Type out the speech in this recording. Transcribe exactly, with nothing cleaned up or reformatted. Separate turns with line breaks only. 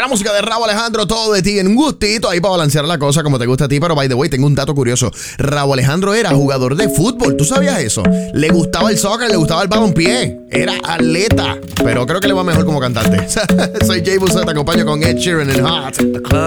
música de Rauw Alejandro, todo de ti, en un gustito ahí para balancear la cosa como te gusta a ti. Pero by the way, tengo un dato curioso. Rauw Alejandro era jugador de fútbol, ¿tú sabías eso? Le gustaba el soccer, le gustaba el balompié, era atleta, pero creo que le va mejor como cantante. Soy Jay Busa, te acompaño con Ed Sheeran en Hot.